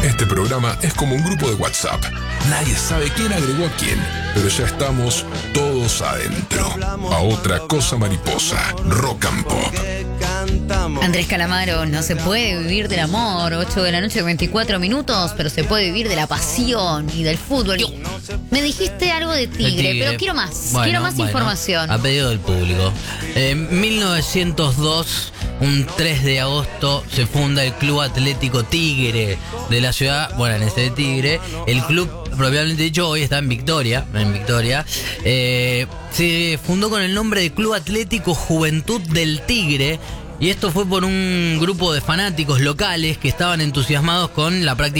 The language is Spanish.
Este programa es como un grupo de WhatsApp. Nadie sabe quién agregó a quién, pero ya estamos todos adentro. A otra cosa mariposa, Rock and Pop. Andrés Calamaro, no se puede vivir del amor. 8 de la noche, 24 minutos, pero se puede vivir de la pasión y del fútbol. Me dijiste algo de Tigre, pero quiero más. Quiero más información. A pedido del público. En 1902, un 3 de agosto, se funda el Club Atlético Tigre de la ciudad, bonaerense de Tigre. El club, propiamente dicho, hoy está en Victoria. Se fundó con el nombre de Club Atlético Juventud del Tigre. Y esto fue por un grupo de fanáticos locales que estaban entusiasmados con la práctica